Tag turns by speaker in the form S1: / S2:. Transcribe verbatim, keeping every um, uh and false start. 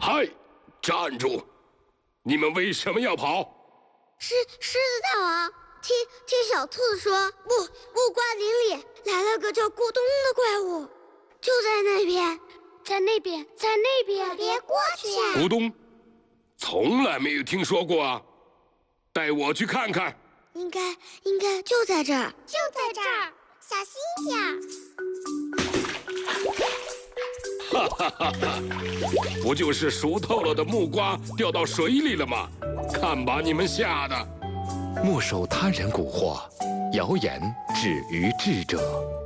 S1: 嗨，站住！你们为什么要跑？
S2: 狮狮子大王，听听小兔子说，木木瓜林里来了个叫咕咚的怪物，就在那边，在那边，在那边，
S3: 别过去呀！
S1: 咕咚，从来没有听说过啊！带我去看看。
S2: 应该应该就在这儿，
S3: 就在这儿，小心点。
S1: 哈哈哈哈！不就是熟透了的木瓜掉到水里了吗？看把你们吓的！
S4: 莫受他人蛊惑，谣言止于智者。